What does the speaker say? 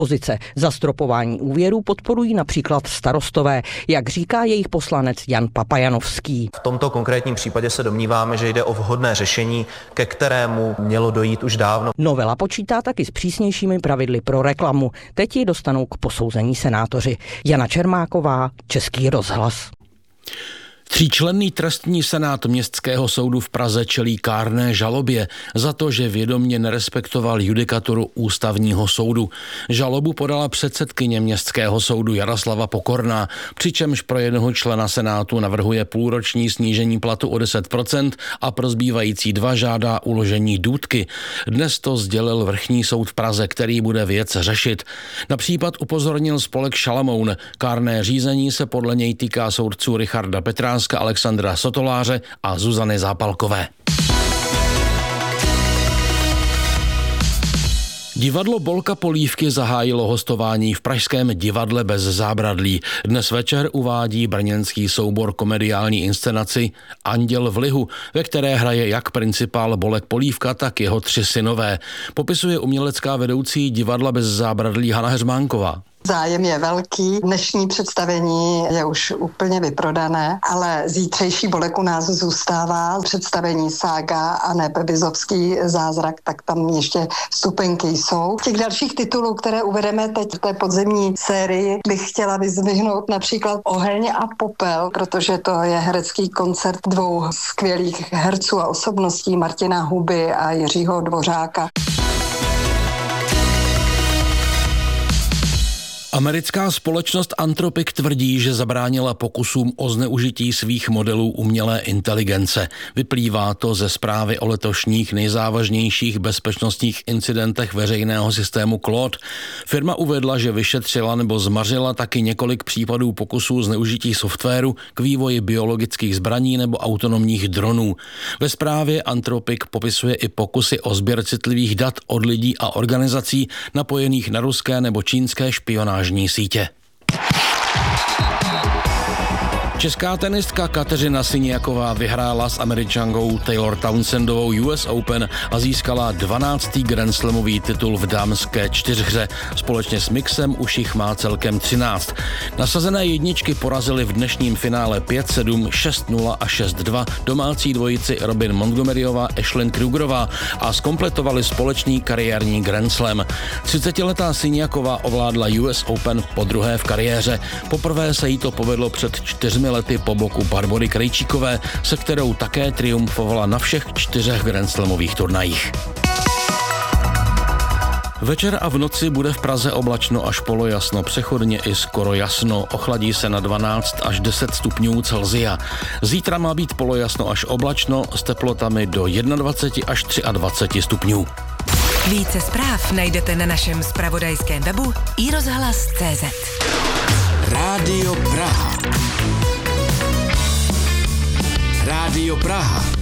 Pozice zastropování úvěrů podporují například Starostové, jak říká jejich poslanec Jan Papajanovský. V tomto konkrétním případě se domníváme, že jde o vhodné řešení, ke kterému mělo dojít už dávno. Novela počítá taky s přísnějšími pravidly pro reklamu. Teď ji dostanou k posouzení senátoři. Jana Čermáková, Český rozhlas. Tříčlenný trestní senát Městského soudu v Praze čelí kárné žalobě za to, že vědomě nerespektoval judikaturu Ústavního soudu. Žalobu podala předsedkyně Městského soudu Jaroslava Pokorná, přičemž pro jednoho člena senátu navrhuje půlroční snížení platu o 10% a pro zbývající 2 žádá uložení důtky. Dnes to sdělil Vrchní soud v Praze, který bude věc řešit. Na případ upozornil spolek Šalamoun. Kárné řízení se podle něj týká soudců Richarda Petránska, Alexandra Sotoláře a Zuzany Zápalkové. Divadlo Bolka Polívky zahájilo hostování v pražském divadle Bez zábradlí. Dnes večer uvádí brněnský soubor komediální inscenaci Anděl v lihu, ve které hraje jak principál Bolek Polívka, tak jeho 3 synové. Popisuje umělecká vedoucí divadla Bez zábradlí Hana Heřmánková. Zájem je velký, dnešní představení je už úplně vyprodané, ale zítřejší Bolek u nás zůstává. Představení Sága a Nebezobský zázrak, tak tam ještě vstupenky jsou. Těch dalších titulů, které uvedeme teď v té podzimní sérii, bych chtěla vyzdvihnout například Oheň a popel, protože to je herecký koncert 2 skvělých herců a osobností, Martina Huby a Jiřího Dvořáka. Americká společnost Anthropic tvrdí, že zabránila pokusům o zneužití svých modelů umělé inteligence. Vyplývá to ze zprávy o letošních nejzávažnějších bezpečnostních incidentech veřejného systému Claude. Firma uvedla, že vyšetřila nebo zmařila taky několik případů pokusů zneužití softwaru k vývoji biologických zbraní nebo autonomních dronů. Ve zprávě Anthropic popisuje i pokusy o sběr citlivých dat od lidí a organizací napojených na ruské nebo čínské špionážní sítě. Česká tenistka Kateřina Siniaková vyhrála s Američankou Taylor Townsendovou US Open a získala 12. grandslamový titul v dámské 4hře. Společně s mixem už jich má celkem 13. Nasazené jedničky porazily v dnešním finále 5-7, 6-0 a 6-2 domácí dvojici Robin Montgomeryová a Ashlyn Krugerová a zkompletovali společný kariérní grandslam. 30letá Siniaková ovládla US Open podruhé v kariéře. Poprvé se jí to povedlo před 4 lety po boku Barbory Krejčíkové, se kterou také triumfovala na všech 4 grandslamových turnajích. Večer a v noci bude v Praze oblačno až polojasno, přechodně i skoro jasno, ochladí se na 12 až 10 stupňů Celsia. Zítra má být polojasno až oblačno s teplotami do 21 až 23 stupňů. Více zpráv najdete na našem zpravodajském webu iRozhlas.cz. Rádio Praha. Rádio Praha.